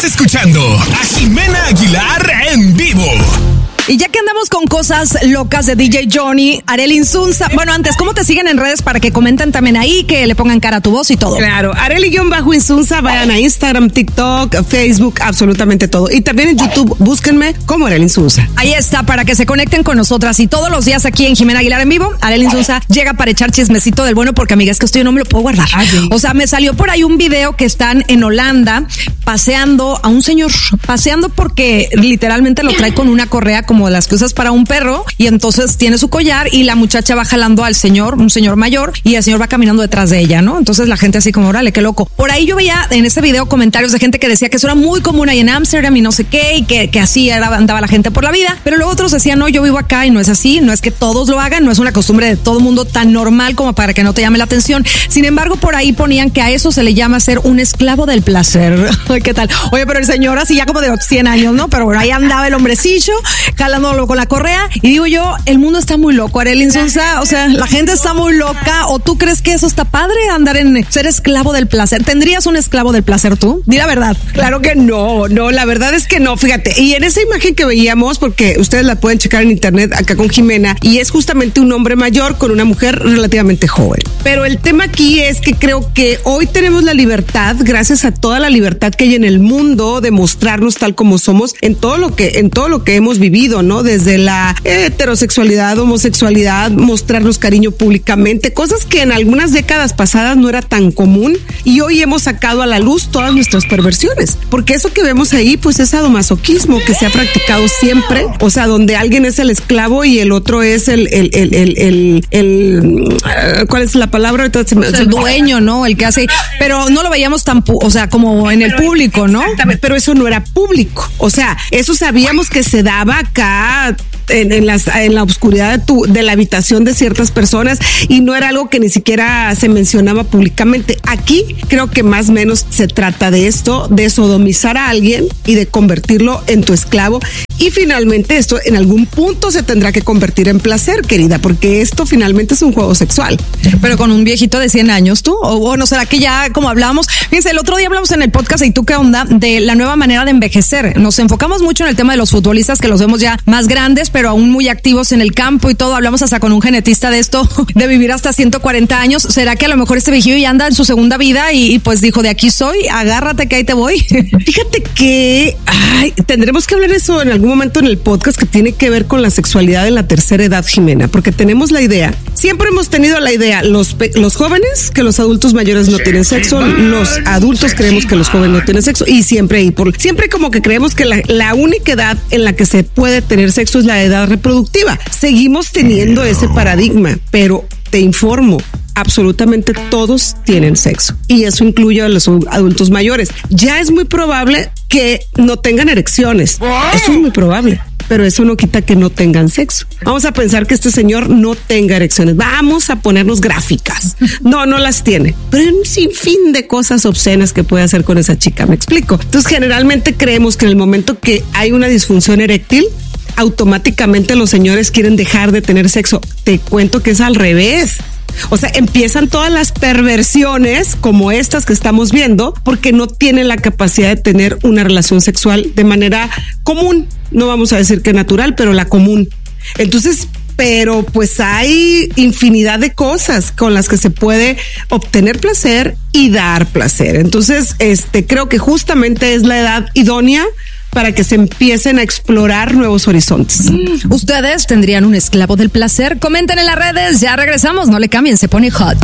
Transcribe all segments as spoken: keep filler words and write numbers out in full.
Estás escuchando a Jimena Aguilar en vivo. Y ya que andamos con cosas locas de D J Johnny, Arely Insunza. Bueno, antes, ¿cómo te siguen en redes para que comenten también ahí, que le pongan cara a tu voz y todo? Claro, Arely-Insunza, vayan a Instagram, TikTok, Facebook, absolutamente todo. Y también en YouTube, búsquenme como Arely Insunza. Ahí está, para que se conecten con nosotras. Y todos los días aquí en Jimena Aguilar en vivo, Arely Insunza llega para echar chismecito del bueno, porque amiga, es que esto yo no me lo puedo guardar. Ay, sí. O sea, me salió por ahí un video que están en Holanda paseando a un señor, paseando porque literalmente lo trae con una correa como las que usas para un perro, y entonces tiene su collar y la muchacha va jalando al señor, un señor mayor, y el señor va caminando detrás de ella, ¿no? Entonces la gente así como, órale, qué loco. Por ahí yo veía en ese video comentarios de gente que decía que eso era muy común ahí en Ámsterdam y no sé qué, y que, que así era, andaba la gente por la vida, pero luego otros decían, no, yo vivo acá y no es así, no es que todos lo hagan, no es una costumbre de todo mundo tan normal como para que no te llame la atención. Sin embargo, por ahí ponían que a eso se le llama ser un esclavo del placer. ¿Qué tal? Oye, pero el señor así ya como de cien años, ¿no? Pero bueno, ahí andaba el hombrecillo jalándolo con la correa, y digo yo, el mundo está muy loco, Arely Insunza, o sea, la gente está muy loca. ¿O tú crees que eso está padre, andar en ser esclavo del placer? ¿Tendrías un esclavo del placer tú? Di la verdad. Claro que no, no, la verdad es que no, fíjate. Y en esa imagen que veíamos, porque ustedes la pueden checar en internet acá con Jimena, y es justamente un hombre mayor con una mujer relativamente joven. Pero el tema aquí es que creo que hoy tenemos la libertad, gracias a toda la libertad que hay en el mundo, de mostrarnos tal como somos en todo lo que, en todo lo que hemos vivido, ¿no? Desde la heterosexualidad, homosexualidad, mostrarnos cariño públicamente, cosas que en algunas décadas pasadas no era tan común, y hoy hemos sacado a la luz todas nuestras perversiones, porque eso que vemos ahí pues es sadomasoquismo que se ha practicado siempre, o sea, donde alguien es el esclavo y el otro es el el el el, el, el ¿cuál es la palabra? Entonces, pues el dueño, ¿no? El que hace, pero no lo veíamos tan, o sea, como en el público, ¿no? Exactamente, pero eso no era público, o sea, eso sabíamos que se daba acá En, en, las, en la oscuridad de, tu, de la habitación de ciertas personas, y no era algo que ni siquiera se mencionaba públicamente. Aquí creo que más o menos se trata de esto, de sodomizar a alguien y de convertirlo en tu esclavo, y finalmente esto en algún punto se tendrá que convertir en placer, querida, porque esto finalmente es un juego sexual. Pero con un viejito de cien años, ¿tú? O bueno, ¿será que ya como hablábamos? Fíjense, el otro día hablamos en el podcast, ¿y tú qué onda? De la nueva manera de envejecer. Nos enfocamos mucho en el tema de los futbolistas, que los vemos ya más grandes, pero aún muy activos en el campo y todo. Hablamos hasta con un genetista de esto, de vivir hasta ciento cuarenta años. ¿Será que a lo mejor este viejillo ya anda en su segunda vida y, y pues dijo, de aquí soy, agárrate que ahí te voy? Fíjate que ay, tendremos que hablar eso en algún momento en el podcast, que tiene que ver con la sexualidad en la tercera edad, Jimena, porque tenemos la idea, siempre hemos tenido la idea, los, los jóvenes, que los adultos mayores no tienen sexo, los adultos creemos que los jóvenes no tienen sexo, y siempre, y por, siempre como que creemos que la, la única edad en la que se puede tener sexo es la edad reproductiva. Seguimos teniendo ese paradigma, pero te informo, absolutamente todos tienen sexo, y eso incluye a los adultos mayores. Ya es muy probable que no tengan erecciones, eso es muy probable, pero eso no quita que no tengan sexo. Vamos a pensar que este señor no tenga erecciones, vamos a ponernos gráficas, no, no las tiene, pero hay un sinfín de cosas obscenas que puede hacer con esa chica, me explico. Entonces generalmente creemos que en el momento que hay una disfunción eréctil, automáticamente los señores quieren dejar de tener sexo. Te cuento que es al revés. O sea, empiezan todas las perversiones como estas que estamos viendo porque no tienen la capacidad de tener una relación sexual de manera común. No vamos a decir que natural, pero la común. Entonces, pero pues hay infinidad de cosas con las que se puede obtener placer y dar placer. Entonces, este, creo que justamente es la edad idónea para que se empiecen a explorar nuevos horizontes. ¿Ustedes tendrían un esclavo del placer? Comenten en las redes, ya regresamos, no le cambien, se pone hot.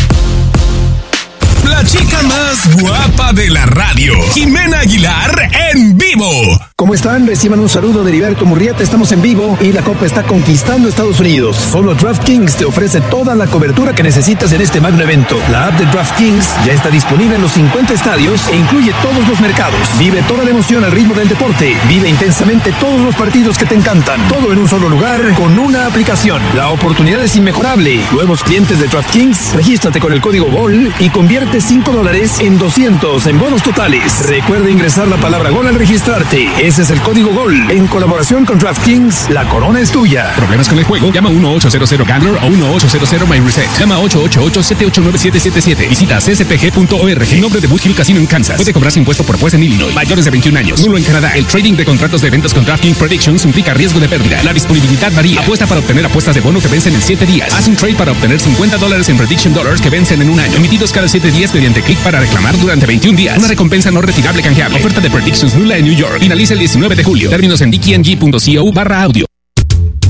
La chica más guapa de la radio, Jimena Aguilar en vivo. ¿Cómo están? Reciban un saludo de Heriberto Murrieta. Estamos en vivo y la Copa está conquistando Estados Unidos. Solo DraftKings te ofrece toda la cobertura que necesitas en este magno evento. La app de DraftKings ya está disponible en los cincuenta estadios e incluye todos los mercados. Vive toda la emoción al ritmo del deporte. Vive intensamente todos los partidos que te encantan. Todo en un solo lugar con una aplicación. La oportunidad es inmejorable. Nuevos clientes de DraftKings, regístrate con el código B O L y convierte cinco dólares en doscientos en bonos totales. Recuerda ingresar la palabra gol al registrarte. Es utilices el código GOL. En colaboración con DraftKings, la corona es tuya. ¿Problemas con el juego? Llama uno ocho cero cero Gambler o uno ocho cero cero My Reset. Llama ocho ocho ocho siete ocho nueve siete siete siete. Visita c s p g punto org. Nombre de Boot Hill Casino en Kansas. Puede cobrarse impuesto por juez en Illinois. Mayores de veintiún años. Nulo en Canadá. El trading de contratos de eventos con DraftKings Predictions implica riesgo de pérdida. La disponibilidad varía. Apuesta para obtener apuestas de bono que vencen en siete días. Haz un trade para obtener cincuenta dólares en Prediction Dollars que vencen en un año. Emitidos cada siete días mediante clic para reclamar durante veintiún días. Una recompensa no retirable canjeable. Oferta de Predictions nula en New York. Finaliza el diecinueve de julio. Términos en d k n g punto co barra audio.